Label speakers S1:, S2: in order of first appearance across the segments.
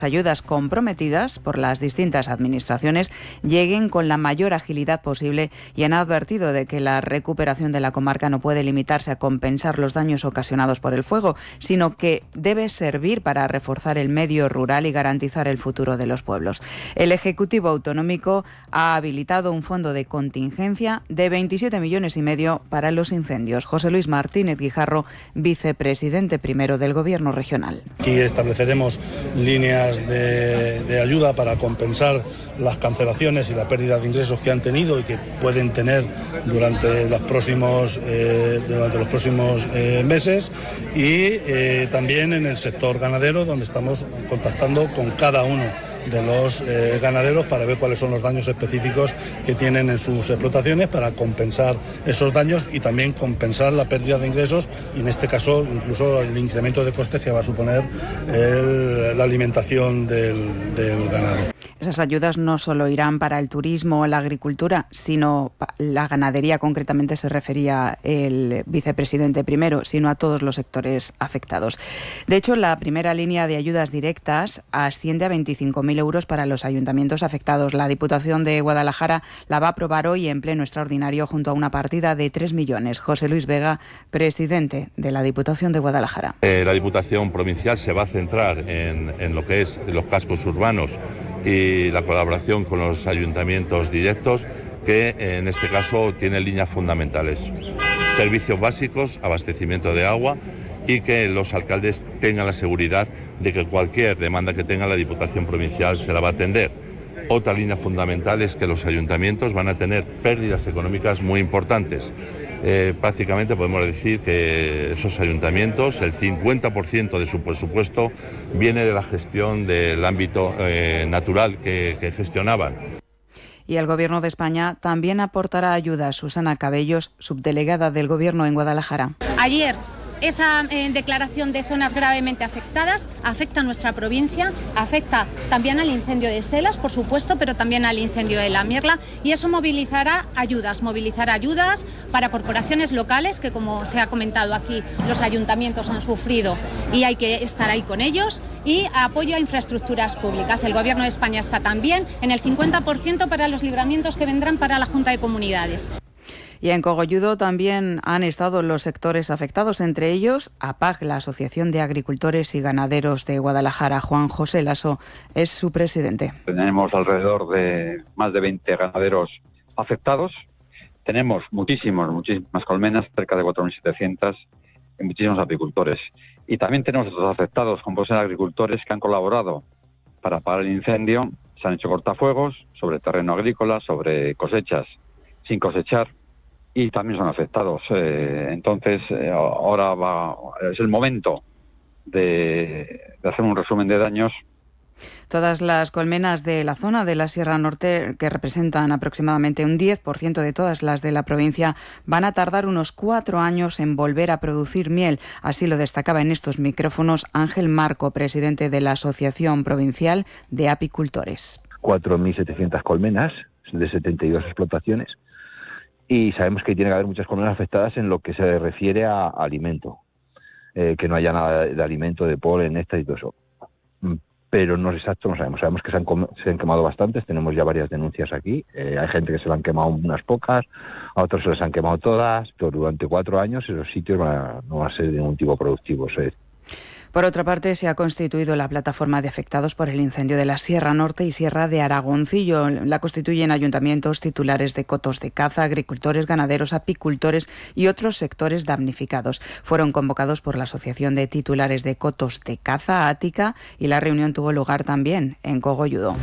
S1: ayudas comprometidas por las distintas administraciones lleguen con la mayor agilidad posible y han advertido de que la recuperación de la comarca no puede limitarse a compensar los daños ocasionados por el fuego, sino que debe servir para reforzar el medio rural y garantizar el futuro de los pueblos. El Ejecutivo Autonómico ha habilitado un fondo de contingencia de 27,5 millones para los incendios. José Luis Martínez Guijarro, vicepresidente primero del Gobierno regional.
S2: Aquí estableceremos líneas de ayuda para compensar las cancelaciones y la pérdida de ingresos que han tenido y que pueden tener durante los próximos meses, y también en el sector ganadero, donde estamos contactando con cada uno de los ganaderos para ver cuáles son los daños específicos que tienen en sus explotaciones, para compensar esos daños y también compensar la pérdida de ingresos y, en este caso, incluso el incremento de costes que va a suponer la alimentación del ganado.
S1: Esas ayudas no solo irán para el turismo o la agricultura, sino la ganadería, concretamente se refería el vicepresidente primero, sino a todos los sectores afectados. De hecho, la primera línea de ayudas directas asciende a 25.000 euros para los ayuntamientos afectados. La Diputación de Guadalajara la va a aprobar hoy en pleno extraordinario junto a una partida de 3 millones. José Luis Vega, presidente de la Diputación de Guadalajara.
S3: La Diputación Provincial se va a centrar en lo que es los cascos urbanos y la colaboración con los ayuntamientos directos, que en este caso tienen líneas fundamentales: servicios básicos, abastecimiento de agua, y que los alcaldes tengan la seguridad de que cualquier demanda que tenga la Diputación Provincial se la va a atender. Otra línea fundamental es que los ayuntamientos van a tener pérdidas económicas muy importantes. Prácticamente podemos decir que esos ayuntamientos, el 50% de su presupuesto viene de la gestión del ámbito natural que gestionaban.
S1: Y el Gobierno de España también aportará ayuda. Susana Cabellos, subdelegada del Gobierno en Guadalajara.
S4: Ayer, esa declaración de zonas gravemente afectadas afecta a nuestra provincia, afecta también al incendio de Selas, por supuesto, pero también al incendio de La Mierla, y eso movilizará ayudas para corporaciones locales que, como se ha comentado aquí, los ayuntamientos han sufrido y hay que estar ahí con ellos, y apoyo a infraestructuras públicas. El Gobierno de España está también en el 50% para los libramientos que vendrán para la Junta de Comunidades.
S1: Y en Cogolludo también han estado los sectores afectados, entre ellos APAG, la Asociación de Agricultores y Ganaderos de Guadalajara. Juan José Lasso es su presidente.
S5: Tenemos alrededor de más de 20 ganaderos afectados. Tenemos muchísimas colmenas, cerca de 4.700, y muchísimos agricultores. Y también tenemos otros afectados, como pueden ser agricultores que han colaborado para apagar el incendio. Se han hecho cortafuegos sobre terreno agrícola, sobre cosechas sin cosechar, y también son afectados. Entonces, ahora es el momento de hacer un resumen de daños.
S1: Todas las colmenas de la zona de la Sierra Norte, que representan aproximadamente un 10% de todas las de la provincia, van a tardar unos 4 años en volver a producir miel. Así lo destacaba en estos micrófonos Ángel Marco, presidente de la Asociación Provincial de Apicultores.
S6: 4.700 colmenas de 72 explotaciones. Y sabemos que tiene que haber muchas colmenas afectadas en lo que se refiere a alimento, que no haya nada de alimento, de polen, néctar y todo eso. Pero no es exacto, no sabemos. Sabemos que se han quemado bastantes, tenemos ya varias denuncias aquí. Hay gente que se le han quemado unas pocas, a otros se les han quemado todas. Pero durante 4 años esos sitios no van a ser de ningún tipo productivo.
S1: Por otra parte, se ha constituido la plataforma de afectados por el incendio de la Sierra Norte y Sierra de Aragoncillo. La constituyen ayuntamientos, titulares de cotos de caza, agricultores, ganaderos, apicultores y otros sectores damnificados. Fueron convocados por la Asociación de Titulares de Cotos de Caza, Ática, y la reunión tuvo lugar también en Cogolludo.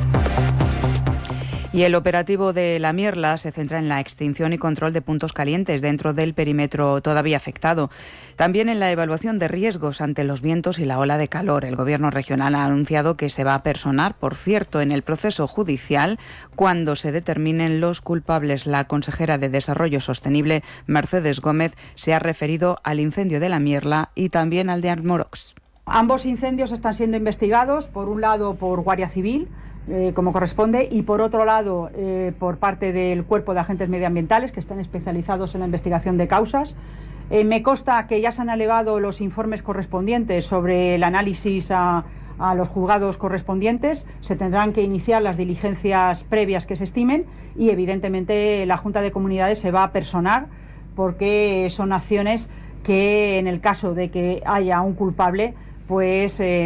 S1: Y el operativo de La Mierla se centra en la extinción y control de puntos calientes dentro del perímetro todavía afectado. También en la evaluación de riesgos ante los vientos y la ola de calor. El Gobierno regional ha anunciado que se va a personar, por cierto, en el proceso judicial cuando se determinen los culpables. La consejera de Desarrollo Sostenible, Mercedes Gómez, se ha referido al incendio de La Mierla y también al de Armorox.
S7: Ambos incendios están siendo investigados, por un lado por Guardia Civil, como corresponde, y por otro lado por parte del Cuerpo de Agentes Medioambientales, que están especializados en la investigación de causas. Me consta que ya se han elevado los informes correspondientes sobre el análisis a a los juzgados correspondientes, se tendrán que iniciar las diligencias previas que se estimen y evidentemente la Junta de Comunidades se va a personar porque son acciones que en el caso de que haya un culpable pues